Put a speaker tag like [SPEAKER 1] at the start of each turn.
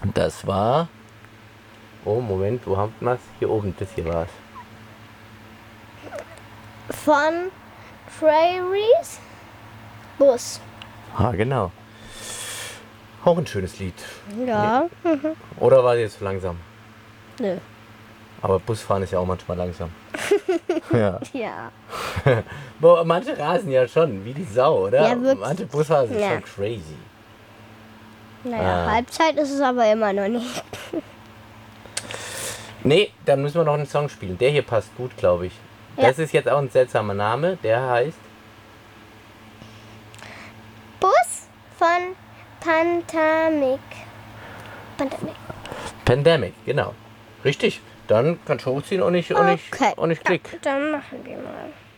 [SPEAKER 1] Das war... Oh, Moment, wo haben wir es? Hier oben, das hier war es.
[SPEAKER 2] Von Prairies Bus.
[SPEAKER 1] Ah, genau. Auch ein schönes Lied.
[SPEAKER 2] Ja.
[SPEAKER 1] Oder war die jetzt zu langsam?
[SPEAKER 2] Nö.
[SPEAKER 1] Aber Busfahren ist ja auch manchmal langsam. Ja.
[SPEAKER 2] Ja.
[SPEAKER 1] Boah, manche rasen ja schon, wie die Sau, oder?
[SPEAKER 2] Ja, wirklich.
[SPEAKER 1] Manche Busfahrer sind
[SPEAKER 2] Ja.
[SPEAKER 1] schon crazy.
[SPEAKER 2] Naja, Halbzeit ist es aber immer noch nicht.
[SPEAKER 1] Nee, dann müssen wir noch einen Song spielen. Der hier passt gut, glaube ich.
[SPEAKER 2] Ja.
[SPEAKER 1] Das ist jetzt auch ein seltsamer Name. Der heißt...
[SPEAKER 2] Bus von Pandemic.
[SPEAKER 1] Pandemic, genau. Richtig. Dann kannst du hochziehen und nicht
[SPEAKER 2] Okay.
[SPEAKER 1] klick.
[SPEAKER 2] Dann machen wir mal.